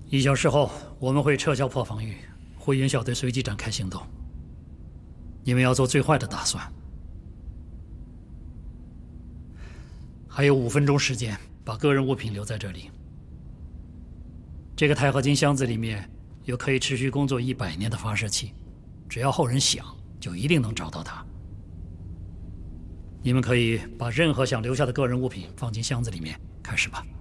1小时后，我们会撤销破防御，灰云小队随即展开行动。你们要做最坏的打算。还有5分钟时间，把个人物品留在这里。这个钛合金箱子里面有可以持续工作100年的发射器，只要后人想，就一定能找到它。你们可以把任何想留下的个人物品放进箱子里面，开始吧。